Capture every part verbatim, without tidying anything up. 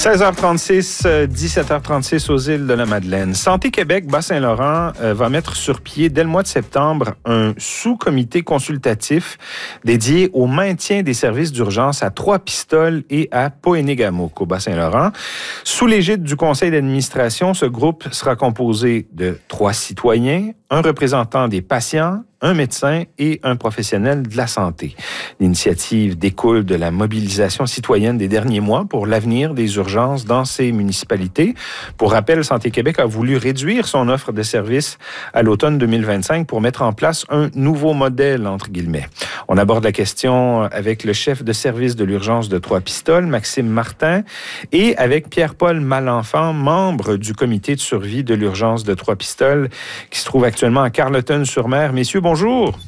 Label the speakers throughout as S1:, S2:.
S1: seize heures trente-six, dix-sept heures trente-six aux îles de la Madeleine. Santé Québec, Bas-Saint-Laurent euh, va mettre sur pied dès le mois de septembre un sous-comité consultatif dédié au maintien des services d'urgence à Trois-Pistoles et à Pohénégamook, au Bas-Saint-Laurent. Sous l'égide du conseil d'administration, ce groupe sera composé de trois citoyens, un représentant des patients, un médecin et un professionnel de la santé. L'initiative découle de la mobilisation citoyenne des derniers mois pour l'avenir des urgences dans ces municipalités. Pour rappel, Santé Québec a voulu réduire son offre de services à l'automne deux mille vingt-cinq pour mettre en place un nouveau modèle, entre guillemets. On aborde la question avec le chef de service de l'urgence de Trois-Pistoles, Maxime Martin, et avec Pierre-Paul Malenfant, membre du comité de survie de l'urgence de Trois-Pistoles, qui se trouve actuellement à Carleton-sur-Mer. Messieurs, bonjour.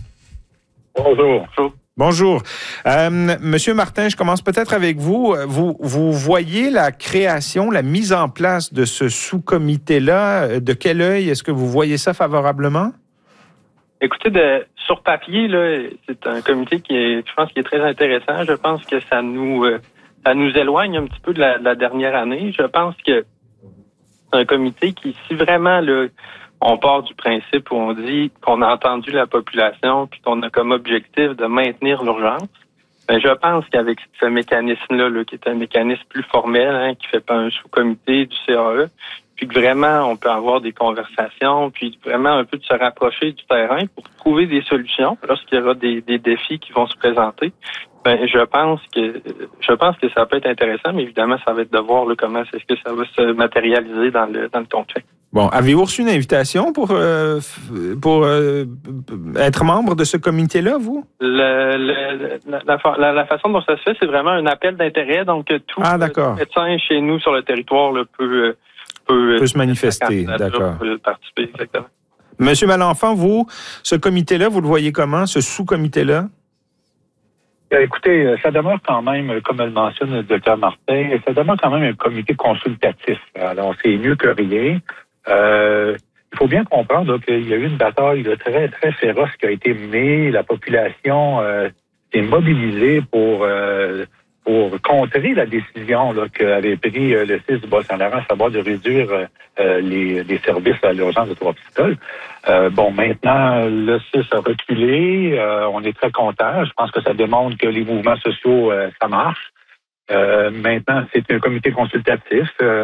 S2: Bonjour.
S1: Bonjour. Euh, Monsieur Martin, je commence peut-être avec vous. vous. Vous voyez la création, la mise en place de ce sous-comité-là. De quel œil est-ce que vous voyez ça favorablement?
S2: Écoutez, de, sur papier, là, c'est un comité qui est, je pense, qui est très intéressant. Je pense que ça nous, euh, ça nous éloigne un petit peu de la, de la dernière année. Je pense que c'est un comité qui, si vraiment là, on part du principe où on dit qu'on a entendu la population puis qu'on a comme objectif de maintenir l'urgence, ben je pense qu'avec ce mécanisme-là, là, qui est un mécanisme plus formel, hein, qui fait pas un sous-comité du C A E, puis que vraiment on peut avoir des conversations, puis vraiment un peu de se rapprocher du terrain pour trouver des solutions lorsqu'il y aura des, des défis qui vont se présenter. Ben, je pense que je pense que ça peut être intéressant, mais évidemment, ça va être de voir là, comment est-ce que ça va se matérialiser dans le dans le concret.
S1: Bon, avez-vous reçu une invitation pour euh, pour euh, être membre de ce comité-là, vous?
S2: Le, le, la, la, la façon dont ça se fait, c'est vraiment un appel d'intérêt. Donc, tout
S1: ah, d'accord.
S2: médecin chez nous sur le territoire là, peut, peut,
S1: peut se manifester. D'accord.
S2: Peut participer, exactement.
S1: Monsieur Malenfant, vous, ce comité-là, vous le voyez comment, ce sous-comité-là?
S3: Écoutez, ça demeure quand même, comme le mentionne le docteur Martin, ça demeure quand même un comité consultatif. Alors, c'est mieux que rien. Euh, il faut bien comprendre là, qu'il y a eu une bataille là, très, très féroce qui a été menée. La population euh, s'est mobilisée pour, euh, pour contrer la décision là, qu'avait pris euh, le C I S du Bas-Saint-Laurent, à savoir de réduire euh, les, les services à l'urgence de Trois-Pistoles. Euh, bon, maintenant, le C I S a reculé. Euh, on est très contents. Je pense que ça démontre que les mouvements sociaux, euh, ça marche. Euh, maintenant, c'est un comité consultatif. Euh,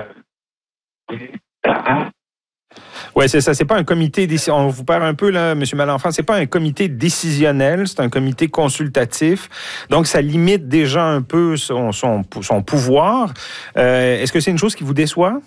S1: Oui, c'est ça. C'est pas un comité. On vous perd un peu là, M. Malenfant. C'est pas un comité décisionnel. C'est un comité consultatif. Donc, ça limite déjà un peu son, son, son pouvoir. Euh, est-ce que c'est une chose qui vous déçoit?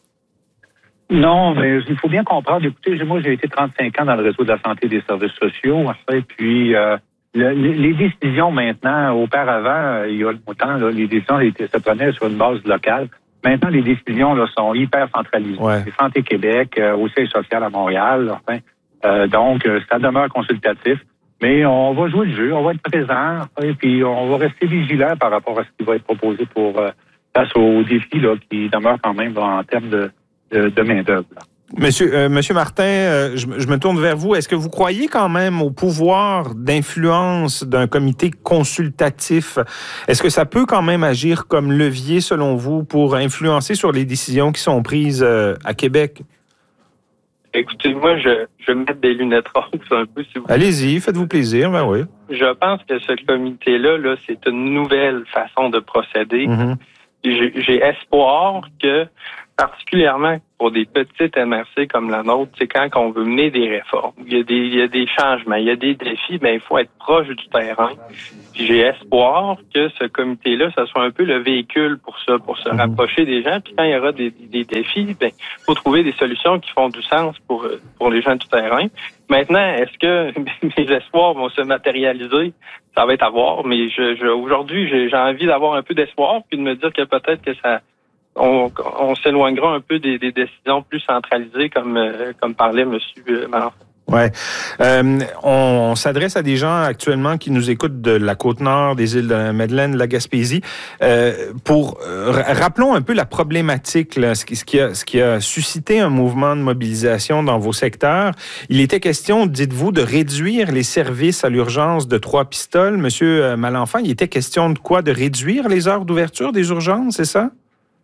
S3: Non, mais il faut bien comprendre. Écoutez, moi, j'ai été trente-cinq ans dans le réseau de la santé et des services sociaux. En fait, puis euh, le, les décisions maintenant, auparavant, il y a longtemps, là, les décisions étaient, se prenaient sur une base locale. Maintenant, les décisions là, sont hyper centralisées.
S1: Ouais.
S3: C'est Santé Québec, euh, au siège social à Montréal. Enfin, euh, donc, euh, ça demeure consultatif. Mais on va jouer le jeu, on va être présent, et puis on va rester vigilant par rapport à ce qui va être proposé pour euh, face aux défis là, qui demeurent quand même là, en termes de, de, de main-d'œuvre.
S1: Monsieur, euh, Monsieur Martin, euh, je, je me tourne vers vous. Est-ce que vous croyez quand même au pouvoir d'influence d'un comité consultatif? Est-ce que ça peut quand même agir comme levier, selon vous, pour influencer sur les décisions qui sont prises euh, à Québec?
S2: Écoutez, moi, je, je vais mettre des lunettes roses un peu, si vous voulez.
S1: Allez-y, faites-vous plaisir, ben oui.
S2: Je pense que ce comité-là, là, c'est une nouvelle façon de procéder. Mm-hmm. J'ai, j'ai espoir que, particulièrement pour des petites M R C comme la nôtre, c'est quand on veut mener des réformes, il y a des, il y a des changements, il y a des défis, ben il faut être proche du terrain. Puis j'ai espoir que ce comité-là, ça soit un peu le véhicule pour ça, pour se mmh. rapprocher des gens. Puis quand il y aura des, des défis, ben il faut trouver des solutions qui font du sens pour pour les gens du terrain. Maintenant, est-ce que mes espoirs vont se matérialiser? Ça va être à voir, mais je, je aujourd'hui, j'ai, j'ai envie d'avoir un peu d'espoir, puis de me dire que peut-être que ça On, on s'éloignera un peu des, des décisions plus centralisées, comme, euh, comme parlait M. Malenfant.
S1: Oui. Euh, on, on s'adresse à des gens actuellement qui nous écoutent de la Côte-Nord, des îles de la Madeleine, de la Gaspésie. Euh, pour euh, rappelons un peu la problématique, là, ce, qui, ce, qui a, ce qui a suscité un mouvement de mobilisation dans vos secteurs. Il était question, dites-vous, de réduire les services à l'urgence de Trois-Pistoles. Monsieur Malenfant, il était question de quoi? De réduire les heures d'ouverture des urgences, c'est ça?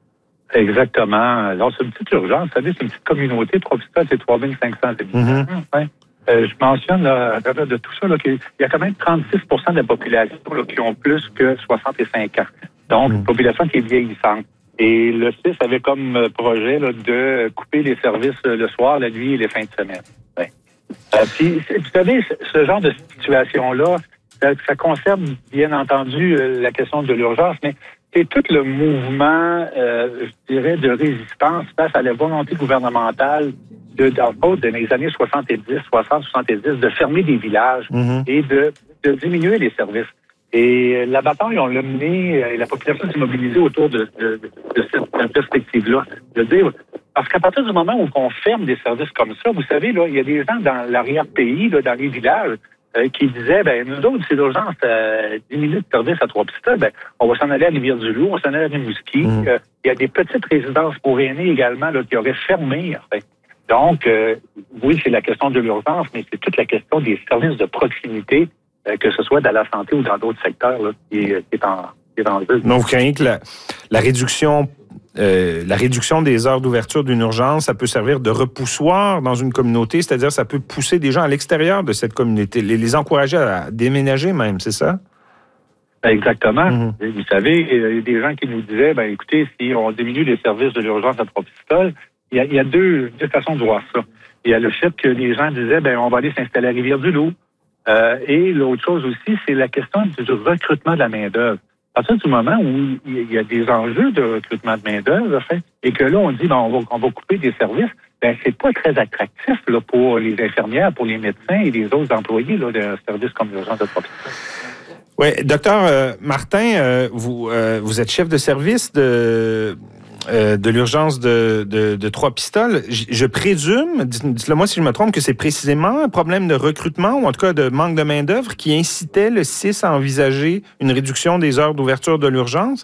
S3: Exactement. Alors, c'est une petite urgence. Vous savez, c'est une petite communauté. Trois-Pistoles, c'est trois mille cinq cents habitants.
S1: Mm-hmm.
S3: Ouais. Euh, je mentionne, là, à travers de tout ça, là, qu'il y a quand même trente-six pour cent de la population là, qui ont plus que soixante-cinq ans. Donc, une population qui est vieillissante. Et le C I S avait comme projet là, de couper les services le soir, la nuit et les fins de semaine. Ouais. Euh, puis, vous savez, ce genre de situation-là, ça, ça concerne, bien entendu, la question de l'urgence, mais c'est tout le mouvement, euh, je dirais, de résistance face à la volonté gouvernementale de, dans les années soixante-dix, soixante, soixante-dix, de fermer des villages mm-hmm. et de, de diminuer les services. Et la bataille, on l'a menée, et la population s'est mobilisée autour de, de, de cette perspective-là. De dire, parce qu'à partir du moment où on ferme des services comme ça, vous savez, là, il y a des gens dans l'arrière-pays, là, dans les villages, euh, qui disaient, ben nous autres, c'est l'urgence, euh, dix minutes de service à Trois-Pistoles, ben on va s'en aller à Rivière-du-Loup, on va s'en aller à Rimouski. Mmh. Euh, il y a des petites résidences pour aînés également là, qui auraient fermé, en fait. Donc, euh, oui, c'est la question de l'urgence, mais c'est toute la question des services de proximité, euh, que ce soit dans la santé ou dans d'autres secteurs, là, qui, est, qui est en, qui est en jeu.
S1: Donc, vous craignez que la, la réduction euh, la réduction des heures d'ouverture d'une urgence, ça peut servir de repoussoir dans une communauté, c'est-à-dire ça peut pousser des gens à l'extérieur de cette communauté, les, les encourager à déménager même, c'est ça?
S3: Exactement. Mm-hmm. Vous savez, il y a des gens qui nous disaient, ben écoutez, si on diminue les services de l'urgence à Trois-Pistoles, il y a, il y a deux, deux façons de voir ça. Il y a le fait que les gens disaient, ben on va aller s'installer à Rivière-du-Loup. Euh, et l'autre chose aussi, c'est la question du recrutement de la main-d'œuvre. À partir du moment où il y a des enjeux de recrutement de main-d'œuvre, enfin, et que là, on dit, ben, on va, on va couper des services, ben, c'est pas très attractif, là, pour les infirmières, pour les médecins et les autres employés, là, de services comme l'urgence de Trois-Pistoles.
S1: Oui, docteur euh, Martin, euh, vous, euh, vous êtes chef de service de, euh, de l'urgence de, de, de Trois-Pistoles. Je, je présume, dites-le moi si je me trompe, que c'est précisément un problème de recrutement ou en tout cas de manque de main-d'œuvre qui incitait le C I S à envisager une réduction des heures d'ouverture de l'urgence?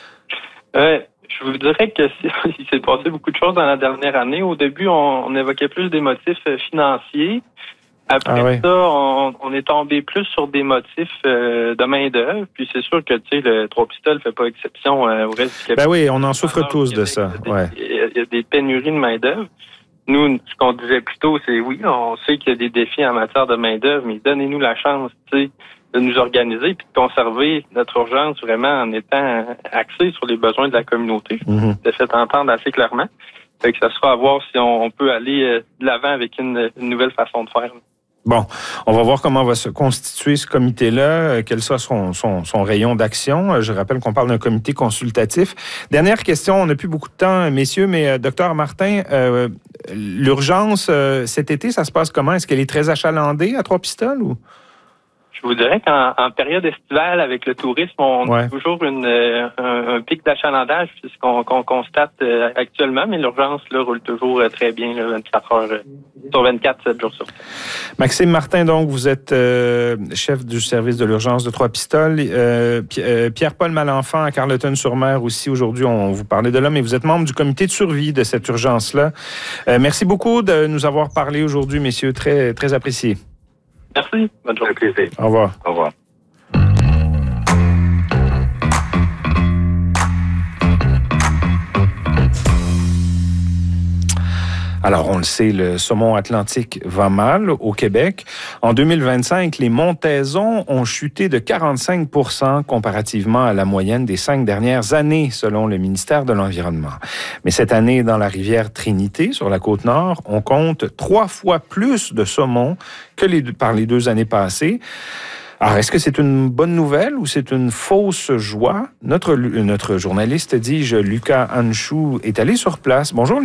S2: Euh, je vous dirais que il s'est passé beaucoup de choses dans la dernière année. Au début, on, on évoquait plus des motifs financiers. Après ah ouais. ça, on, on est tombé plus sur des motifs euh, de main-d'œuvre. Puis c'est sûr que tu sais, le Trois-Pistoles ne fait pas exception euh, au reste du Québec.
S1: Ben oui, on en souffre tous de ça.
S2: Il y,
S1: ouais.
S2: il y a des pénuries de main-d'œuvre. Nous, ce qu'on disait plus tôt, c'est oui, on sait qu'il y a des défis en matière de main-d'œuvre, mais donnez-nous la chance, tu sais, de nous organiser puis de conserver notre urgence vraiment en étant axé sur les besoins de la communauté. Mm-hmm. C'est fait entendre assez clairement. Fait que ça sera à voir si on, on peut aller euh, de l'avant avec une, une nouvelle façon de faire.
S1: Bon, on va voir comment va se constituer ce comité-là, quel soit son, son, son rayon d'action. Je rappelle qu'on parle d'un comité consultatif. Dernière question, on n'a plus beaucoup de temps, messieurs, mais euh, docteur Martin, euh, l'urgence euh, cet été, ça se passe comment? Est-ce qu'elle est très achalandée à Trois-Pistoles ou?
S2: Je vous dirais qu'en en période estivale, avec le tourisme, on ouais. a toujours une, euh, un, un pic d'achalandage, c'est ce qu'on, qu'on constate euh, actuellement, mais l'urgence là, roule toujours euh, très bien, là, vingt-quatre heures euh, sur vingt-quatre, sept jours sur sept.
S1: Maxime Martin, donc, vous êtes euh, chef du service de l'urgence de Trois-Pistoles. Euh, euh, Pierre-Paul Malenfant à Carleton-sur-Mer aussi, aujourd'hui, on vous parlait de là, mais vous êtes membre du comité de survie de cette urgence-là. Euh, merci beaucoup de nous avoir parlé aujourd'hui, messieurs, très, très apprécié.
S2: Merci. Bonne journée.
S1: Au revoir.
S3: Au revoir.
S1: Alors, on le sait, le saumon atlantique va mal au Québec. En deux mille vingt-cinq, les montaisons ont chuté de quarante-cinq pour cent comparativement à la moyenne des cinq dernières années, selon le ministère de l'Environnement. Mais cette année, dans la rivière Trinité, sur la Côte-Nord, on compte trois fois plus de saumon que les, par les deux années passées. Alors, est-ce que c'est une bonne nouvelle ou c'est une fausse joie? Notre, notre journaliste, dis-je, Lucas Hanchou, est allé sur place. Bonjour,